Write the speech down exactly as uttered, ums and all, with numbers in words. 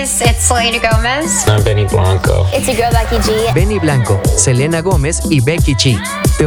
guys, it's Selena Gomez. I'm Benny Blanco. It's your girl Becky G. Benny Blanco, Selena Gómez y Becky G.